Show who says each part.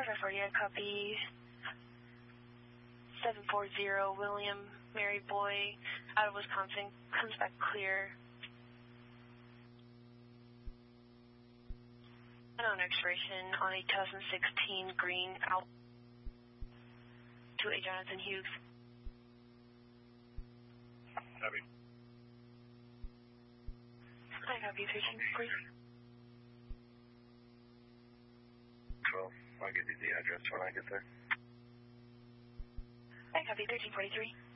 Speaker 1: 540, I copy. 740, William Mary Boy, out of Wisconsin, comes back clear. Unknown expiration on a 2016 green out to a Jonathan Hughes.
Speaker 2: Copy.
Speaker 1: I copy 13, please.
Speaker 2: 12. I'll give you the address when I get there.
Speaker 1: I copy 1343.